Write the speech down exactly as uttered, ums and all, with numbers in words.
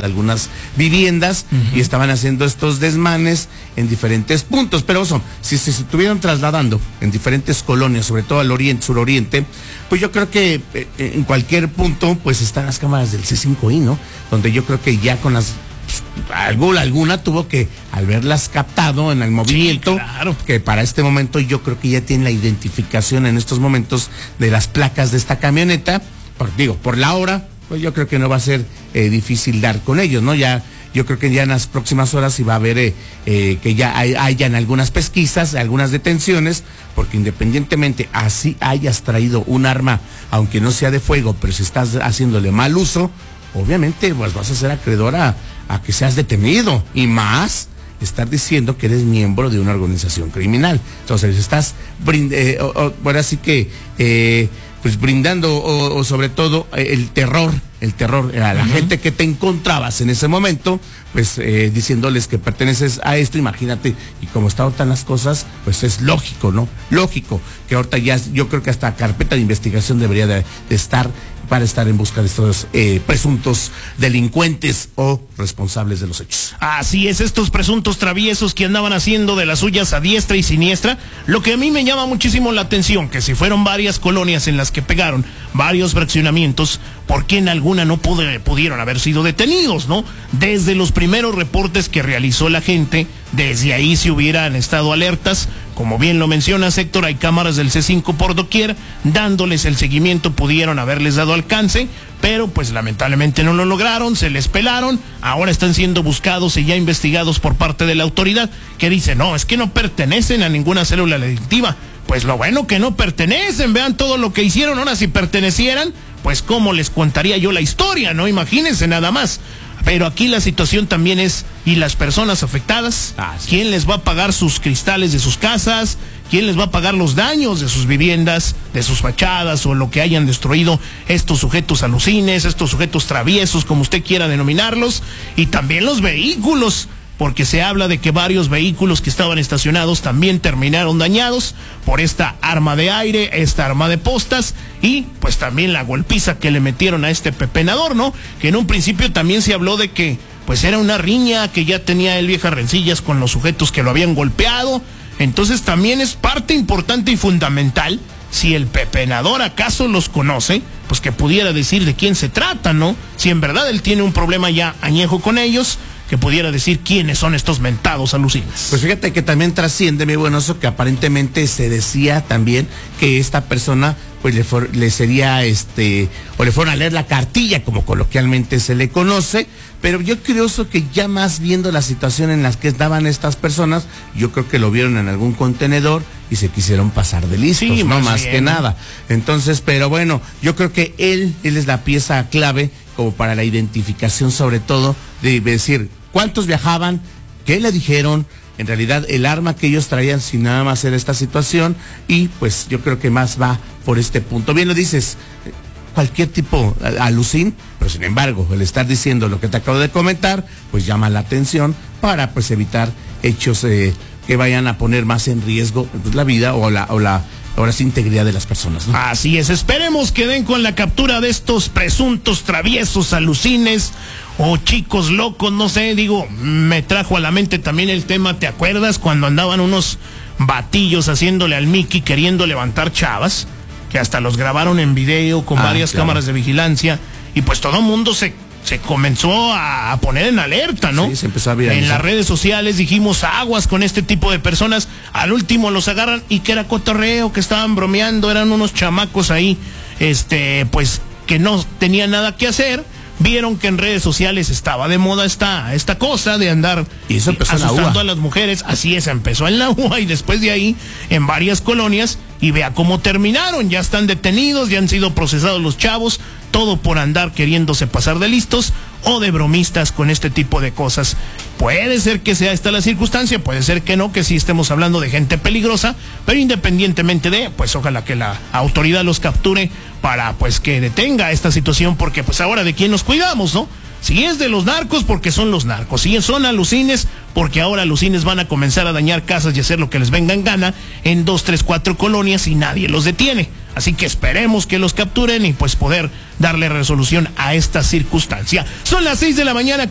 algunas viviendas uh-huh. y estaban haciendo estos desmanes en diferentes puntos. Pero eso, si se estuvieron trasladando en diferentes colonias, sobre todo al oriente, suroriente, pues yo creo que eh, en cualquier punto pues están las cámaras del C cinco I, ¿no? Donde yo creo que ya con las alguna, alguna tuvo que, al verlas captado en el movimiento, sí, claro. que para este momento yo creo que ya tiene la identificación en estos momentos de las placas de esta camioneta, por, digo, por la hora, pues yo creo que no va a ser eh, difícil dar con ellos, ¿no? Ya, yo creo que ya en las próximas horas sí va a haber eh, eh, que ya hay, hayan algunas pesquisas, algunas detenciones, porque independientemente así hayas traído un arma, aunque no sea de fuego, pero si estás haciéndole mal uso, obviamente pues vas a ser acreedora a, a que seas detenido, y más estar diciendo que eres miembro de una organización criminal. Entonces estás brind eh, o, o, bueno, así que eh, pues brindando o, o sobre todo eh, el terror, el terror a la uh-huh. gente que te encontrabas en ese momento, pues eh, diciéndoles que perteneces a esto. Imagínate, y como están ahorita las cosas, pues es lógico, ¿no? Lógico que ahorita ya, yo creo que hasta carpeta de investigación debería de, de estar para estar en busca de estos eh, presuntos delincuentes o responsables de los hechos. Así es, estos presuntos traviesos que andaban haciendo de las suyas a diestra y siniestra. Lo que a mí me llama muchísimo la atención, que si fueron varias colonias en las que pegaron varios fraccionamientos, ¿por qué en alguna no pude, pudieron haber sido detenidos, no? Desde los primeros reportes que realizó la gente, desde ahí se hubieran estado alertas. Como bien lo mencionas, Héctor, hay cámaras del C cinco por doquier, dándoles el seguimiento, pudieron haberles dado alcance, pero pues lamentablemente no lo lograron, se les pelaron, ahora están siendo buscados y ya investigados por parte de la autoridad, que dice, no, es que no pertenecen a ninguna célula delictiva. Pues lo bueno que no pertenecen, vean todo lo que hicieron. Ahora si pertenecieran, pues cómo les contaría yo la historia, ¿no? Imagínense nada más. Pero aquí la situación también es, ¿y las personas afectadas? Ah, sí. ¿Quién les va a pagar sus cristales de sus casas? ¿Quién les va a pagar los daños de sus viviendas, de sus fachadas o lo que hayan destruido estos sujetos alucines, estos sujetos traviesos, como usted quiera denominarlos? Y también los vehículos, porque se habla de que varios vehículos que estaban estacionados también terminaron dañados por esta arma de aire, esta arma de postas, y pues también la golpiza que le metieron a este pepenador, ¿no? Que en un principio también se habló de que pues era una riña, que ya tenía él viejas rencillas con los sujetos que lo habían golpeado. Entonces también es parte importante y fundamental, si el pepenador acaso los conoce, pues que pudiera decir de quién se trata, ¿no? Si en verdad él tiene un problema ya añejo con ellos, que pudiera decir quiénes son estos mentados alucines. Pues fíjate que también trasciende, mi buen oso, que aparentemente se decía también que esta persona pues le, for, le sería este, o le fueron a leer la cartilla, como coloquialmente se le conoce, pero yo creo que ya más viendo la situación en la que estaban estas personas, yo creo que lo vieron en algún contenedor y se quisieron pasar de listos, sí, no más, más que nada. Entonces, pero bueno, yo creo que él, él es la pieza clave como para la identificación, sobre todo, de decir cuántos viajaban, qué le dijeron, en realidad el arma que ellos traían, sin nada más era esta situación, y pues yo creo que más va por este punto. Bien lo dices, cualquier tipo alucin, pero sin embargo, el estar diciendo lo que te acabo de comentar, pues llama la atención para pues evitar hechos eh, que vayan a poner más en riesgo pues, la vida o la, o la ahora sí integridad de las personas, ¿no? Así es, esperemos que den con la captura de estos presuntos traviesos alucines o chicos locos, no sé, digo, me trajo a la mente también el tema, ¿te acuerdas cuando andaban unos batillos haciéndole al Mickey queriendo levantar chavas? Que hasta los grabaron en video con ah, varias claro. cámaras de vigilancia, y pues todo el mundo se se comenzó a, a poner en alerta, ¿no? Sí, se empezó a viralizar. En las redes sociales dijimos aguas con este tipo de personas. Al último los agarran y que era cotorreo, que estaban bromeando, eran unos chamacos ahí, este, pues que no tenían nada que hacer. Vieron que en redes sociales estaba de moda esta, esta cosa de andar y eso empezó asustando en la U A. a las mujeres. Así es, empezó en la U A y después de ahí en varias colonias, y vea cómo terminaron. Ya están detenidos, ya han sido procesados los chavos, todo por andar queriéndose pasar de listos o de bromistas con este tipo de cosas. Puede ser que sea esta la circunstancia, puede ser que no, que sí estemos hablando de gente peligrosa, pero independientemente de, pues ojalá que la autoridad los capture para pues que detenga esta situación, porque pues ahora de quién nos cuidamos, ¿no? Si es de los narcos, porque son los narcos. Si son alucines, porque ahora alucines van a comenzar a dañar casas y hacer lo que les venga en gana en dos, tres, cuatro colonias y nadie los detiene. Así que esperemos que los capturen y pues poder darle resolución a esta circunstancia. Son las seis de la mañana.